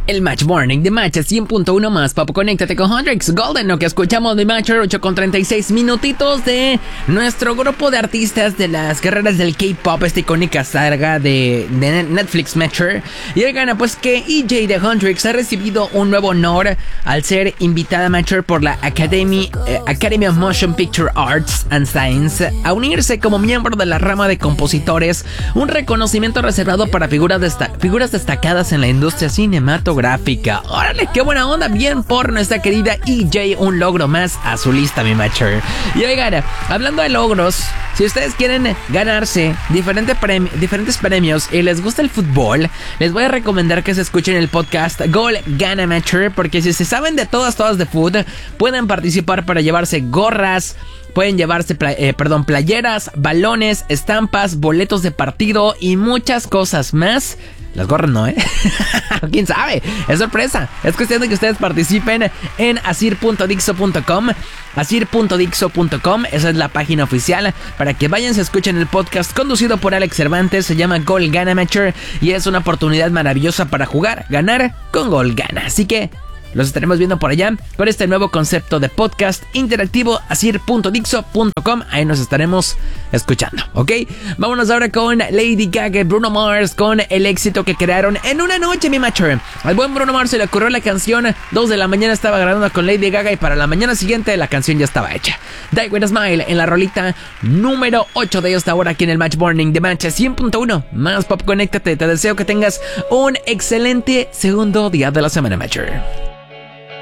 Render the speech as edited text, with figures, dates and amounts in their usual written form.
El Match Morning de Match 100.1 más Pop. Conéctate con Hendrix Golden, lo que escuchamos de Match 8:36 minutitos de nuestro grupo de artistas de las guerreras del K-pop, esta icónica saga de Netflix Matcher. Y oigan, pues que EJ de Hendrix ha recibido un nuevo honor al ser invitada a Matcher por la Academy of Motion Picture Arts and Science a unirse como miembro de la rama de compositores, un reconocimiento reservado para figuras destacadas en la industria cinematográfica. Órale, qué buena onda, bien por nuestra querida EJ, un logro más a su lista, mi Matcher. Y oigan, hablando de logros, si ustedes quieren ganarse diferentes premios y les gusta el fútbol, les voy a recomendar que se escuchen el podcast Gol Gana Matcher, porque si se saben de todas de fútbol, pueden participar para llevarse gorras, pueden llevarse playeras, balones, estampas, boletos de partido y muchas cosas más. Las gorras no, ¿Quién sabe? Es sorpresa. Es cuestión de que ustedes participen en asir.dixo.com. Asir.dixo.com, esa es la página oficial para que vayan, se escuchen el podcast conducido por Alex Cervantes. Se llama Gol Gana Matcher y es una oportunidad maravillosa para ganar con Gol Gana. Así que los estaremos viendo por allá con este nuevo concepto de podcast interactivo, asir.dixo.com. Ahí nos estaremos escuchando, ¿ok? Vámonos ahora con Lady Gaga y Bruno Mars con el éxito que crearon en una noche, mi Matcher. Al buen Bruno Mars se le ocurrió la canción, 2 de la mañana estaba grabando con Lady Gaga y para la mañana siguiente la canción ya estaba hecha. Die With A Smile en la rolita número 8 de esta hora aquí en el Match Morning de Match 100.1 más Pop. Conéctate, te deseo que tengas un excelente segundo día de la semana, Matcher.